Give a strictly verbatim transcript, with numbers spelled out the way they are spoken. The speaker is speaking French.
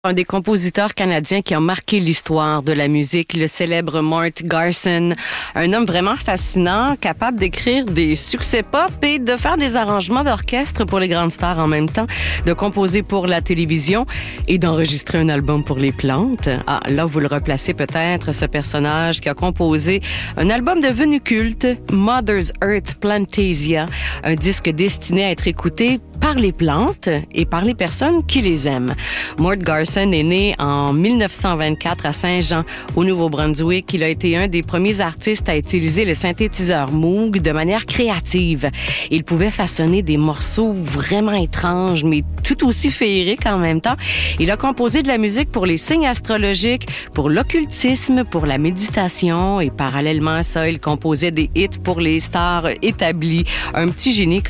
Un des compositeurs canadiens qui a marqué l'histoire de la musique, le célèbre Mort Garson. Un homme vraiment fascinant, capable d'écrire des succès pop et de faire des arrangements d'orchestre pour les grandes stars en même temps, de composer pour la télévision et d'enregistrer un album pour les plantes. Ah, là, vous le replacez peut-être, ce personnage qui a composé un album devenu culte, Mother's Earth Plantasia, un disque destiné à être écouté par les plantes et par les personnes qui les aiment. Mort Garson est né en mille neuf cent vingt-quatre à Saint-Jean, au Nouveau-Brunswick. Il a été un des premiers artistes à utiliser le synthétiseur Moog de manière créative. Il pouvait façonner des morceaux vraiment étranges, mais tout aussi féeriques en même temps. Il a composé de la musique pour les signes astrologiques, pour l'occultisme, pour la méditation et parallèlement à ça, il composait des hits pour les stars établies. Un petit génie